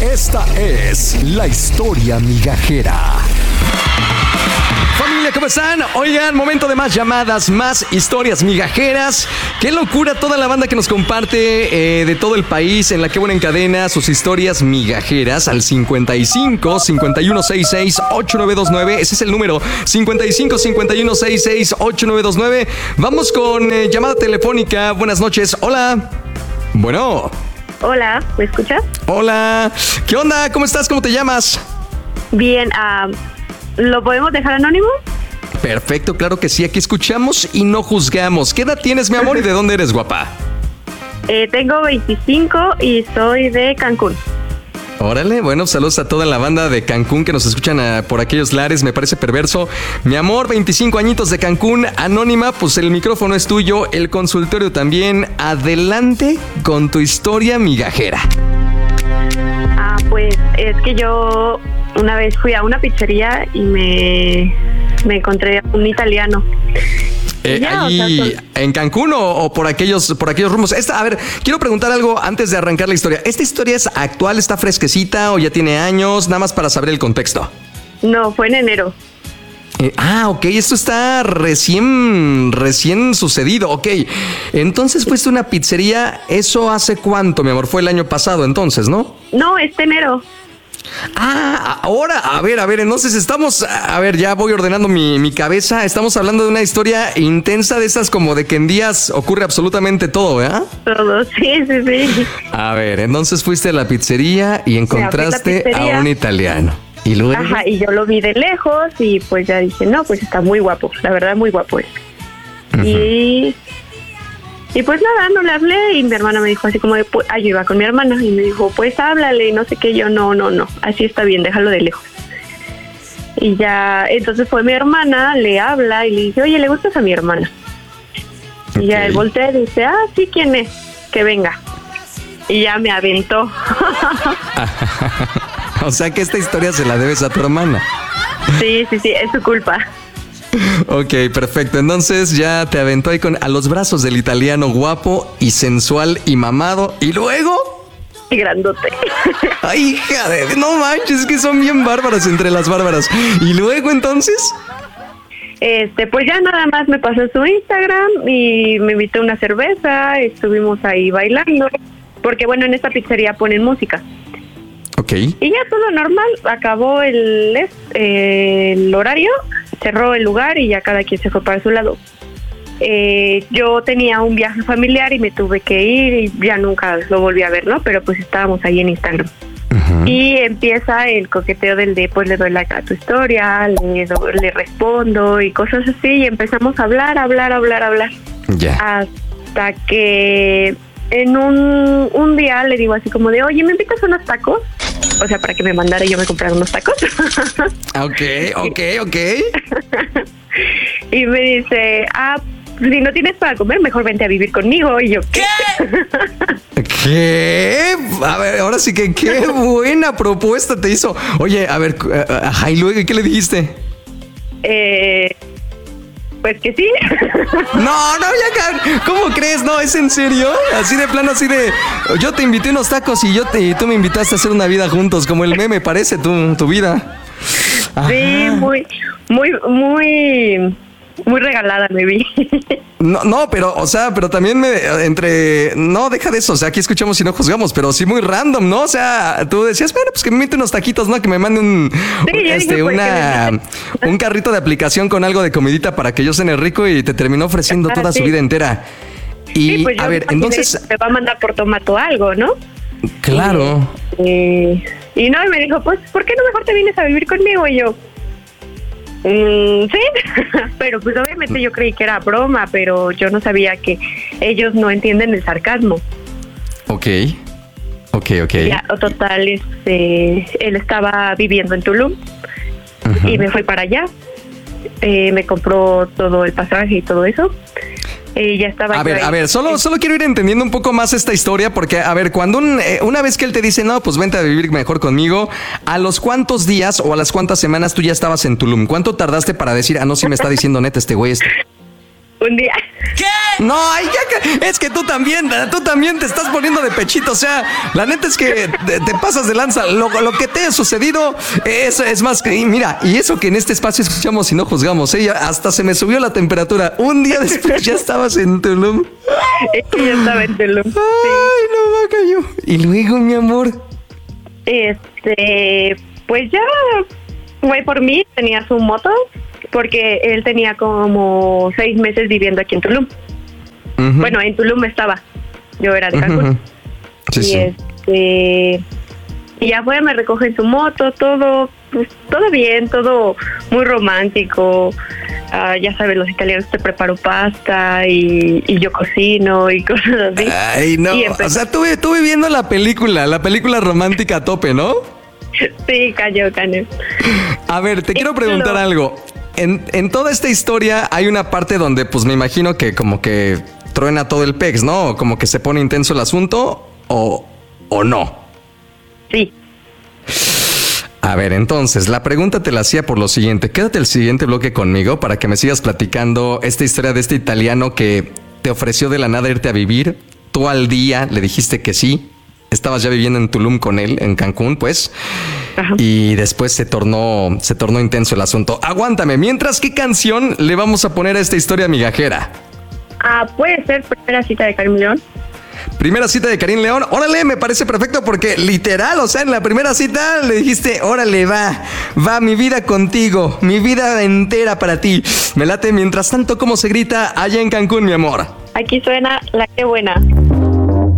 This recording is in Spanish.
Esta es la historia migajera. Familia, ¿cómo están? Oigan, momento de más llamadas, más historias migajeras. Qué locura toda la banda que nos comparte de todo el país en La Que Buena Encadena sus historias migajeras al 55 5166 8929. Ese es el número, 55 5166 8929. Vamos con llamada telefónica. Buenas noches. Hola. Bueno. Hola, ¿me escuchas? Hola. ¿Qué onda? ¿Cómo estás? ¿Cómo te llamas? Bien, ¿lo podemos dejar anónimo? Perfecto, claro que sí. Aquí escuchamos y no juzgamos. ¿Qué edad tienes, mi amor, y de dónde eres, guapa? Tengo 25 y soy de Cancún. Órale, bueno, saludos a toda la banda de Cancún que nos escuchan por aquellos lares, me parece perverso. Mi amor, 25 añitos de Cancún, anónima, pues el micrófono es tuyo, el consultorio también. Adelante con tu historia migajera. Pues es que yo una vez fui a una pizzería y me encontré un italiano. ¿En Cancún o por aquellos rumbos? A ver, quiero preguntar algo antes de arrancar la historia. ¿Esta historia es actual, está fresquecita o ya tiene años? Nada más para saber el contexto. No, fue en enero. Ok, esto está recién sucedido, ok. Entonces fuiste a una pizzería, ¿eso hace cuánto, mi amor? Fue el año pasado entonces, ¿no? No, este enero. Ahora, a ver, entonces ya voy ordenando mi cabeza. Estamos hablando de una historia intensa de esas como de que en días ocurre absolutamente todo, ¿verdad? Todo, sí. A ver, entonces fuiste a la pizzería y encontraste a un italiano. ¿Y luego? Ajá, y yo lo vi de lejos y pues ya dije, no, pues está muy guapo, la verdad muy guapo es. Uh-huh. Y pues nada, no le hablé y mi hermana me dijo así como de, pues, yo iba con mi hermana y me dijo, pues háblale y no sé qué, yo no, así está bien, déjalo de lejos. Y ya, entonces fue mi hermana, le habla y le dice, oye, ¿le gustas a mi hermana? Okay. Y ya él voltea y dice, sí, ¿quién es? Que venga. Y ya me aventó. O sea que esta historia se la debes a tu hermana. Sí, es su culpa. Ok, perfecto. Entonces ya te aventó ahí a los brazos del italiano guapo y sensual y mamado. ¿Y luego? Y grandote. Ay, hija de... No manches, es que son bien bárbaras entre las bárbaras. ¿Y luego entonces? Pues ya nada más me pasó su Instagram y me invitó una cerveza. Estuvimos ahí bailando. Porque bueno, en esta pizzería ponen música. Ok. Y ya todo normal. Acabó el horario. Cerró el lugar y ya cada quien se fue para su lado. Yo tenía un viaje familiar y me tuve que ir y ya nunca lo volví a ver, ¿no? Pero pues estábamos ahí en Instagram. Uh-huh. Y empieza el coqueteo del de, pues le doy like a tu historia, le respondo y cosas así. Y empezamos a hablar. Ya. Hasta que en un día le digo así como de, oye, ¿me invitas a unos tacos? O sea, para que me mandara y yo me comprara unos tacos. Ok. Y me dice, si no tienes para comer, mejor vente a vivir conmigo. Y yo, ¿qué? ¿Qué? A ver, ahora sí que qué buena propuesta te hizo. Oye, a ver, ¿y luego qué le dijiste? Pues que sí. No, ya, ¿cómo crees? No, ¿es en serio? Así de plano, así de... Yo te invité unos tacos y tú me invitaste a hacer una vida juntos, como el meme parece tu vida. Ajá. Sí, muy regalada me vi. No, pero también no, deja de eso, o sea, aquí escuchamos y no juzgamos, pero sí muy random, ¿no? O sea, tú decías, bueno, pues que me invite unos taquitos, ¿no? Que me mande un carrito de aplicación con algo de comidita para que yo cene rico y te terminó ofreciendo toda su vida entera. Y, sí, pues a ver, entonces... Te va a mandar por tomato o algo, ¿no? Claro. Y me dijo, pues, ¿por qué no mejor te vienes a vivir conmigo? Y yo... sí, pero pues obviamente yo creí que era broma, pero yo no sabía que ellos no entienden el sarcasmo. Ok. Ya, total, él estaba viviendo en Tulum. Uh-huh. Y me fui para allá. Me compró todo el pasaje y todo eso. Ya estaba. A ver, solo quiero ir entendiendo un poco más esta historia, porque, a ver, cuando una vez que él te dice, no, pues vente a vivir mejor conmigo, ¿a los cuántos días o a las cuántas semanas tú ya estabas en Tulum? ¿Cuánto tardaste para decir, no, sí me está diciendo neta este güey? un día. No, ay, es que tú también te estás poniendo de pechito. O sea, la neta es que te pasas de lanza. Lo que te ha sucedido es más que... Mira, y eso que en este espacio escuchamos y no juzgamos. Hasta se me subió la temperatura. Un día después ya estabas en Tulum. Es que yo estaba en Tulum. Ay, no, vaca yo. Y luego, mi amor. Pues ya fue por mí, tenía su moto, porque él tenía como 6 meses viviendo aquí en Tulum. Uh-huh. Bueno, en Tulum estaba, yo era de Cancún. Uh-huh. Sí, y ya fue, me recoge en su moto, todo, pues, todo bien, todo muy romántico. Ya sabes, los italianos te preparo pasta y yo cocino y cosas así. Ay, no, o sea, tú viviendo la película romántica a tope, ¿no? Sí, cayó. A ver, te quiero preguntar algo. En toda esta historia hay una parte donde, pues me imagino que como que truena todo el pex, ¿no? Como que se pone intenso el asunto, o no. Sí. A ver, entonces, la pregunta te la hacía por lo siguiente. Quédate el siguiente bloque conmigo para que me sigas platicando esta historia de este italiano que te ofreció de la nada irte a vivir. Tú al día le dijiste que sí. Estabas ya viviendo en Tulum con él, en Cancún, pues. Ajá. Y después se tornó intenso el asunto. Aguántame, mientras, ¿qué canción le vamos a poner a esta historia migajera? Puede ser Primera Cita de Karim León. Primera Cita de Karim León. Órale, me parece perfecto porque literal, o sea, en la primera cita le dijiste, órale, va mi vida contigo, mi vida entera para ti. Me late. Mientras tanto, ¿cómo se grita allá en Cancún, mi amor? Aquí suena La Qué Buena.